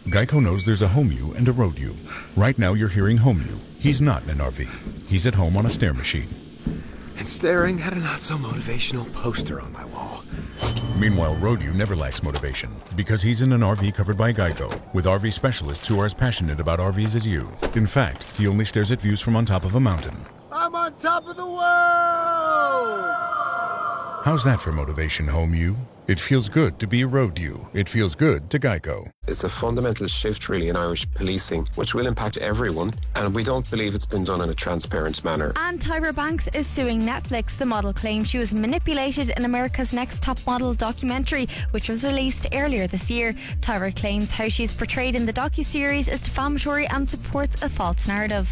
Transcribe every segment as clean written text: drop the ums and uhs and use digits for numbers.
Geico knows there's a home you and a road you. Right now you're hearing home you. He's not in an RV. He's at home on a stair machine. And staring at a not-so-motivational poster on my wall. Meanwhile, road you never lacks motivation because he's in an RV covered by Geico with RV specialists who are as passionate about RVs as you. In fact, he only stares at views from on top of a mountain. I'm on top of the world! How's that for motivation, home you? It feels good to be a road you. It feels good to Geico. It's a fundamental shift really in Irish policing, which will impact everyone, and we don't believe it's been done in a transparent manner. And Tyra Banks is suing Netflix. The model claims she was manipulated in America's Next Top Model documentary, which was released earlier this year. Tyra claims how she's portrayed in the docuseries is defamatory and supports a false narrative.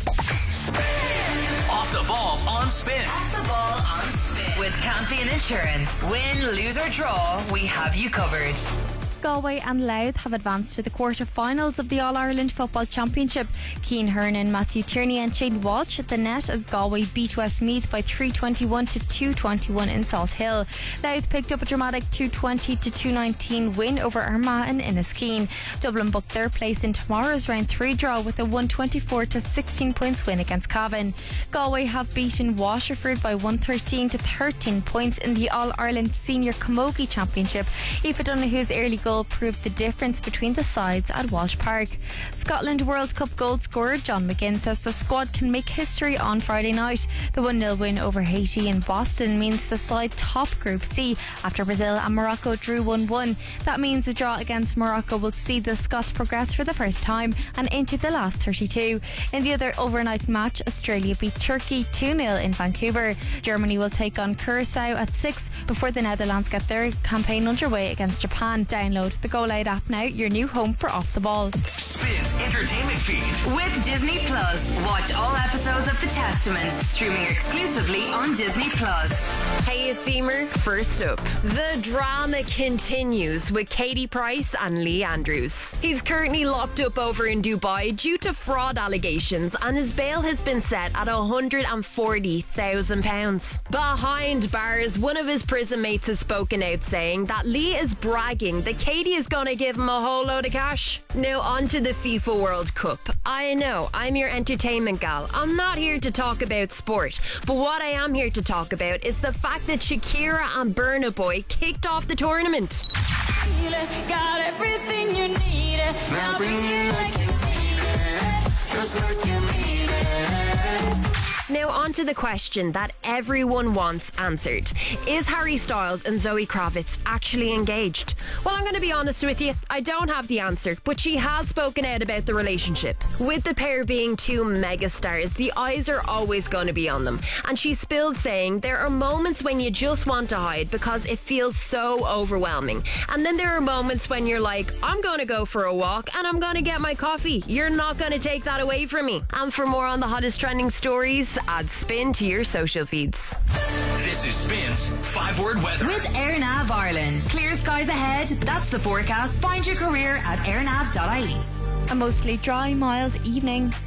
Off the ball on Spin. Off the ball on Spin. With Campion Insurance. Win, lose or draw, we have you covered. Galway and Louth have advanced to the quarter-finals of the All-Ireland Football Championship. Cian Hernan, Matthew Tierney and Shane Walsh at the net as Galway beat Westmeath by 321 to 221 in Salt Hill. Louth picked up a dramatic 220 to 219 win over Armagh and Inniskeen. Dublin booked their place in tomorrow's round 3 draw with a 124 to 16 points win against Cavan. Galway have beaten Waterford by 113 to 13 points in the All-Ireland Senior Camogie Championship. Aoife Donoghue's early goal proved the difference between the sides at Walsh Park. Scotland World Cup goal scorer John McGinn says the squad can make history on Friday night. The 1-0 win over Haiti in Boston means the side top Group C after Brazil and Morocco drew 1-1. That means the draw against Morocco will see the Scots progress for the first time and into the last 32. In the other overnight match, Australia beat Turkey 2-0 in Vancouver. Germany will take on Curacao at 6 before the Netherlands get their campaign underway against Japan. Download the Go Loud app now, your new home for Off the Ball. Spin's entertainment feed. With Disney Plus, watch all episodes of The Testament streaming exclusively on Disney Plus. Hey, it's Emer. First up, the drama continues with Katie Price and Lee Andrews. He's currently locked up over in Dubai due to fraud allegations, and his bail has been set at £140,000. Behind bars, one of his prison mates has spoken out saying that Lee is bragging that Katie is going to give him a whole load of cash. Now on to the FIFA World Cup. I know, I'm your entertainment gal. I'm not here to talk about sport, but what I am here to talk about is the fact that Shakira and Burna Boy kicked off the tournament. Got everything you need. Now bring it like you need it, just like you need it. Now on to the question that everyone wants answered. Is Harry Styles and Zoe Kravitz actually engaged? Well, I'm going to be honest with you, I don't have the answer, but she has spoken out about the relationship. With the pair being two megastars, the eyes are always going to be on them. And she spilled saying there are moments when you just want to hide because it feels so overwhelming. And then there are moments when you're like, I'm going to go for a walk and I'm going to get my coffee. You're not going to take that away from me. And for more on the hottest trending stories, add Spin to your social feeds. This is Spin's 5-word weather. With AirNav Ireland. Clear skies ahead. That's the forecast. Find your career at airnav.ie. A mostly dry, mild evening.